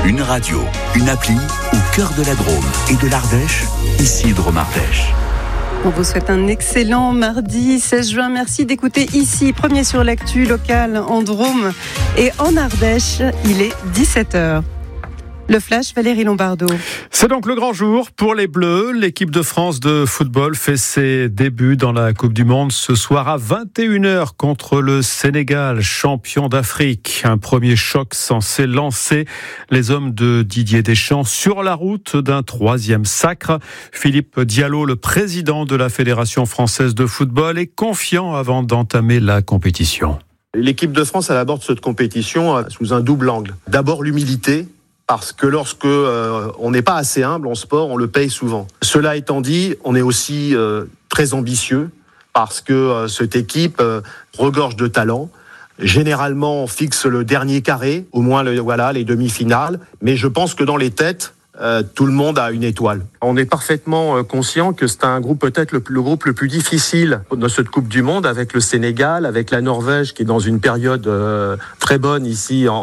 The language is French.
Une radio, une appli au cœur de la Drôme et de l'Ardèche, ici Drôme-Ardèche. On vous souhaite un excellent mardi 16 juin. Merci d'écouter ici, premier sur l'actu locale en Drôme et en Ardèche. Il est 17h. Le Flash, Valérie Lombardo. C'est donc le grand jour pour les Bleus. L'équipe de France de football fait ses débuts dans la Coupe du Monde ce soir à 21h contre le Sénégal, champion d'Afrique. Un premier choc censé lancer les hommes de Didier Deschamps sur la route d'un troisième sacre. Philippe Diallo, le président de la Fédération française de football, est confiant avant d'entamer la compétition. L'équipe de France, elle aborde cette compétition sous un double angle. D'abord l'humilité. Parce que lorsque on n'est pas assez humble en sport, on le paye souvent. Cela étant dit, on est aussi très ambitieux parce que cette équipe regorge de talent. Généralement, on fixe le dernier carré, au moins les demi-finales. Mais je pense que dans les têtes, tout le monde a une étoile. On est parfaitement conscient que c'est un groupe peut-être le groupe le plus difficile de cette Coupe du Monde, avec le Sénégal, avec la Norvège qui est dans une période très bonne ici